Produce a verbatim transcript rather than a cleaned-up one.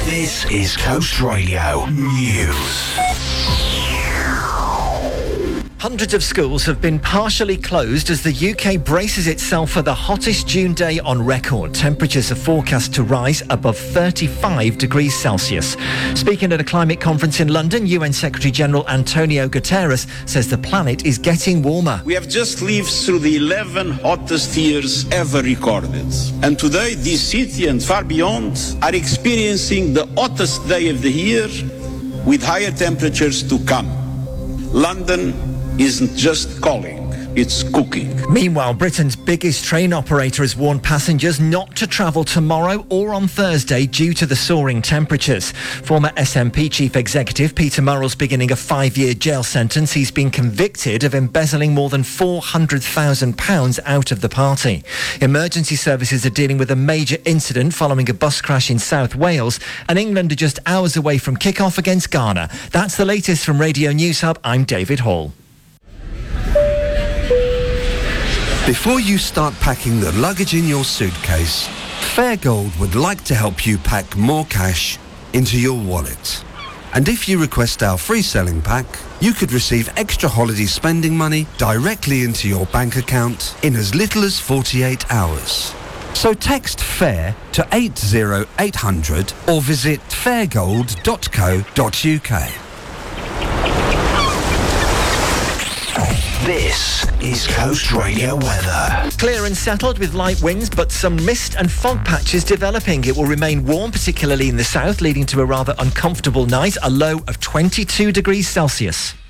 This is Coast Radio News. Hundreds of schools have been partially closed as the U K braces itself for the hottest June day on record. Temperatures are forecast to rise above thirty-five degrees Celsius. Speaking at a climate conference in London, U N Secretary-General Antonio Guterres says the planet is getting warmer. We have just lived through the eleven hottest years ever recorded. And today, this city and far beyond are experiencing the hottest day of the year with higher temperatures to come. London isn't just calling, it's cooking. Meanwhile, Britain's biggest train operator has warned passengers not to travel tomorrow or on Thursday due to the soaring temperatures. Former S N P Chief Executive Peter Murrell's beginning a five-year jail sentence. He's been convicted of embezzling more than four hundred thousand pounds out of the party. Emergency services are dealing with a major incident following a bus crash in South Wales, and England are just hours away from kick-off against Ghana. That's the latest from Radio News Hub. I'm David Hall. Before you start packing the luggage in your suitcase, Fairgold would like to help you pack more cash into your wallet. And if you request our free selling pack, you could receive extra holiday spending money directly into your bank account in as little as forty-eight hours. So text FAIR to eight zero eight hundred or visit fairgold dot co dot uk. This is Coast Radio weather. Clear and settled with light winds, but some mist and fog patches developing. It will remain warm, particularly in the south, leading to a rather uncomfortable night, a low of twenty-two degrees Celsius.